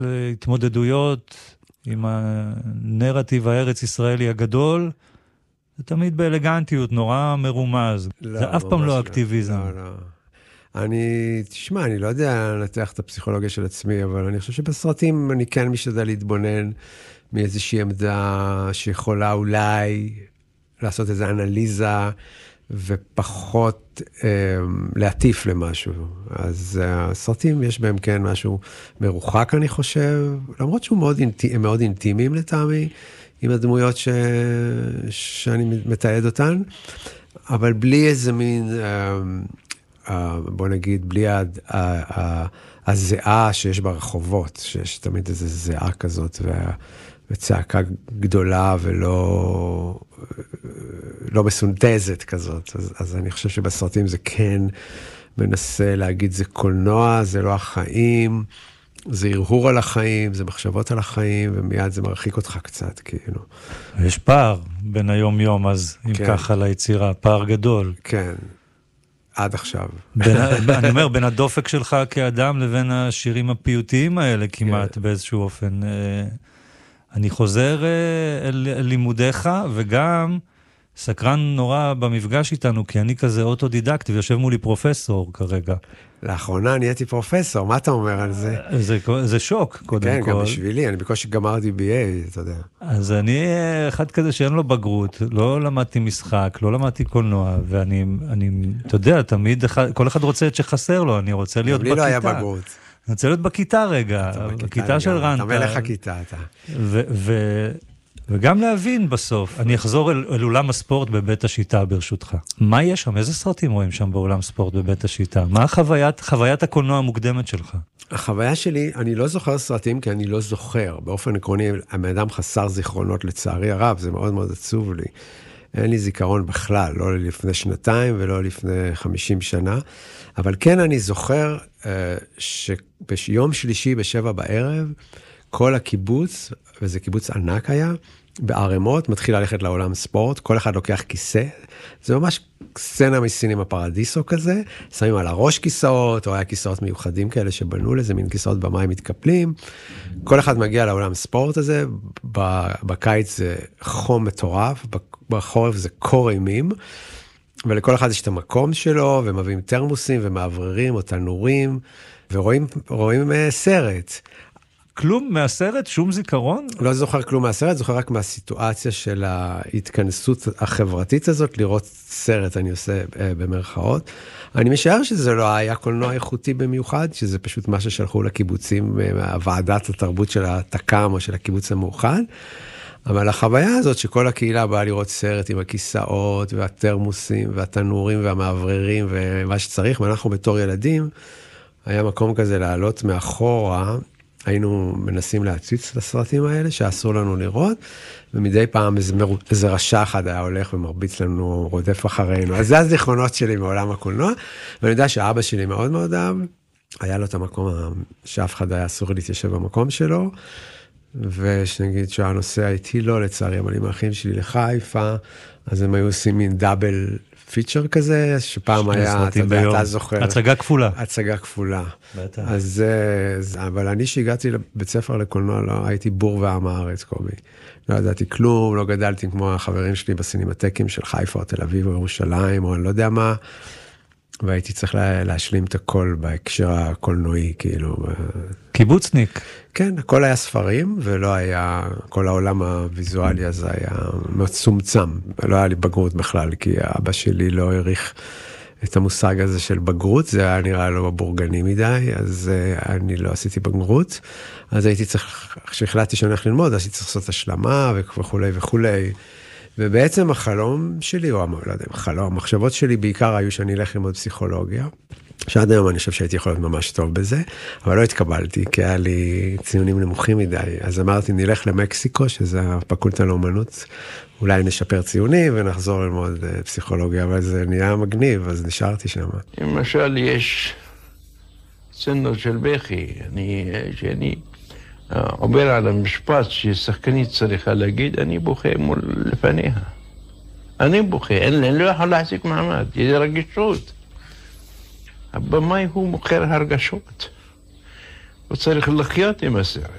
התמודדויות עם הנרטיב הארץ ישראלי הגדול, זה תמיד באלגנטיות, נורא מרומז. זה אף פעם לא אקטיביזם. תשמע, אני לא יודע לנתח את הפסיכולוגיה של עצמי, אבל אני חושב שבסרטים אני כן משתדל להתבונן מאיזושהי עמדה שיכולה אולי לעשות איזו אנליזה, ופחות להטיף למשהו. אז הסרטים יש בהם כן משהו מרוחק, אני חושב, למרות שהוא מאוד אינטימיים לטעמי, עם הדמויות שאני מתעד אותן, אבל בלי איזה מין, בוא נגיד, בלי הזיעה שיש ברחובות, שיש תמיד איזו זיעה כזאת, וצעקה גדולה ולא מסונטזת כזאת. אז אני חושב שבסרטים זה כן מנסה להגיד, זה קולנוע, זה לא החיים, זה הרהור על החיים, זה מחשבות על החיים, ומיד זה מרחיק אותך קצת, כאילו. יש פער בין היום-יום, אז אם ככה ליצירה, פער גדול. כן, עד עכשיו. אני אומר, בין הדופק שלך כאדם לבין השירים הפיוטיים האלה, כמעט באיזשהו אופן. אני חוזר אל לימודיך, וגם סקרן נורא במפגש איתנו, כי אני כזה אוטודידקט, ויושב מולי פרופסור כרגע. לאחרונה נהייתי פרופסור, מה אתה אומר על זה? זה שוק, קודם כל. כן, גם בשבילי, אני בקושי גמרתי BA, אתה יודע. אז אני אחד כזה שאין לו בגרות, לא למדתי משחק, לא למדתי קולנוע, ואני, אתה יודע, תמיד, כל אחד רוצה את שחסר לו, אני רוצה להיות בכיתה. לי לא היה בגרות. אני רוצה להיות בכיתה רגע, בכיתה של רנטה. אתה מלך הכיתה, אתה. וגם להבין בסוף, אני אחזור אל אולם הספורט בבית השיטה ברשותך. מה יש שם? איזה סרטים רואים שם באולם ספורט בבית השיטה? מה חוויית הקולנוע המוקדמת שלך? החוויה שלי, אני לא זוכר סרטים כי אני לא זוכר. באופן עקרוני, האדם חסר זיכרונות לצערי הרב, זה מאוד מאוד עצוב לי. אין לי זיכרון בכלל, לא לפני 2 ולא לפני 50 שנה, אבל כן אני זוכר שביום שלישי ב7 בערב, כל הקיבוץ, וזה קיבוץ ענק היה, בערמות, מתחיל ללכת לעולם ספורט, כל אחד לוקח כיסא, זה ממש סצנה מסינמה פרדיסו כזה, שמים על הראש כיסאות, או היה כיסאות מיוחדים כאלה שבנו לזה, מין כיסאות במים מתקפלים, כל אחד מגיע לעולם ספורט הזה, בקיץ זה חום מטורף, בחורף זה קור אימים, ולכל אחד יש את המקום שלו, ומביאים תרמוסים ומעבררים או תנורים, ורואים סרט. כלום מהסרט? שום זיכרון? לא זוכר כלום מהסרט, זוכר רק מהסיטואציה של ההתכנסות החברתית הזאת, לראות סרט, אני עושה במרכאות. אני משער שזה לא היה קולנוע איכותי במיוחד, שזה פשוט מה ששלחו לקיבוצים, ועדת התרבות של התקם או של הקיבוץ המאוחד, אבל החוויה הזאת שכל הקהילה באה לראות סרט עם הכיסאות והתרמוסים והתנורים והמעבררים ומה שצריך, ואנחנו בתור ילדים, היה מקום כזה לעלות מאחורה, היינו מנסים להציץ את הסרטים האלה שאסור לנו לראות, ומדי פעם איזה רשע אחד היה הולך ומרביץ לנו, רודף אחרינו. אז זה הזיכרונות שלי מעולם הקולנוע, ואני יודע שאבא שלי מאוד מאוד אהב, היה לו את המקום שאף אחד היה אסור להתיישב במקום שלו, ושנגיד שהוא היה נוסע איתי לא לצערי, אבל עם האחים שלי לחיפה, אז הם היו עושים מין דאבל פיצ'ר כזה, שפעם היה, אתה זוכר. הצגה כפולה. הצגה כפולה. אז, אבל אני שהגעתי לבית ספר לקולנוע, לא, הייתי בור ועם הארץ, קובי. לא ידעתי כלום, לא גדלתי כמו החברים שלי בסינמטקים של חיפה או תל אביב או ירושלים, או אני לא יודע מה, והייתי צריך להשלים את הכל בהקשר הקולנועי, כאילו. קיבוצניק. כן, הכל היה ספרים, ולא היה, כל העולם הוויזואלי הזה היה מצומצם, לא היה לי בגרות בכלל, כי אבא שלי לא העריך את המושג הזה של בגרות, זה היה נראה לו בורגני מדי, אז אני לא עשיתי בגרות, אז הייתי צריך, כשהחלטתי שאני הולך ללמוד, אז הייתי צריך לעשות השלמה וכו' וכו'. ובעצם החלום שלי, או לא יודע, המחשבות שלי בעיקר היו שאני אלך ללמוד פסיכולוגיה, שעד היום אני חושב שהייתי יכול להיות ממש טוב בזה, אבל לא התקבלתי, כי היה לי ציונים נמוכים מדי, אז אמרתי, נלך למקסיקו, שזה הפקולטה לאומנות, אולי נשפר ציונים ונחזור ללמוד פסיכולוגיה, אבל זה נהיה מגניב, אז נשארתי שם. למשל, יש סצנות של בכי, שאני עובר על המשפט ששחקנית צריכה להגיד, אני בוכה מול לפניה. אני בוכה, אני לא יכול להחזיק מעמד, זה רגישות. הבמאי הוא מוכר הרגשות. הוא צריך לחיות עם הסרט.